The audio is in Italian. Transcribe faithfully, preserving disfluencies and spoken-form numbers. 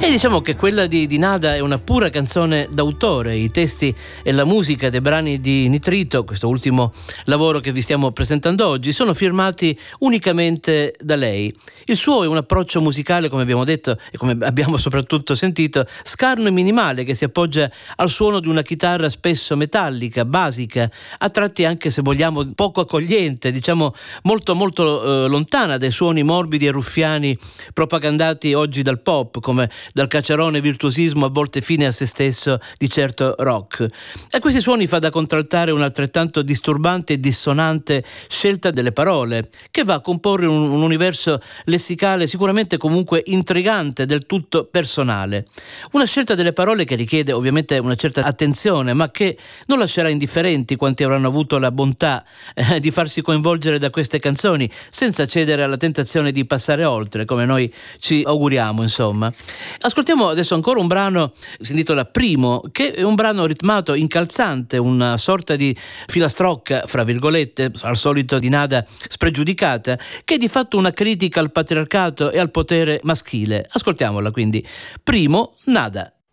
E diciamo che quella di, di Nada è una pura canzone d'autore. I testi e la musica dei brani di Nitrito, questo ultimo lavoro che vi stiamo presentando oggi, sono firmati unicamente da lei. Il suo è un approccio musicale, come abbiamo detto e come abbiamo soprattutto sentito, scarno e minimale, che si appoggia al suono di una chitarra spesso metallica, basica, a tratti anche, se vogliamo, poco accogliente, diciamo molto molto eh, lontana dai suoni morbidi e ruffiani propagandati oggi dal pop, come dal caciarone virtuosismo a volte fine a se stesso di certo rock. A questi suoni fa da contraltare un'altrettanto disturbante e dissonante scelta delle parole, che va a comporre un, un universo lessicale sicuramente comunque intrigante, del tutto personale. Una scelta delle parole che richiede ovviamente una certa attenzione, ma che non lascerà indifferenti quanti avranno avuto la bontà eh, di farsi coinvolgere da queste canzoni, senza cedere alla tentazione di passare oltre, come noi ci auguriamo, insomma. Ascoltiamo adesso ancora un brano, si intitola Primo, che è un brano ritmato, incalzante, una sorta di filastrocca, fra virgolette, al solito di Nada spregiudicata, che è di fatto una critica al patriarcato e al potere maschile. Ascoltiamola quindi. Primo, Nada.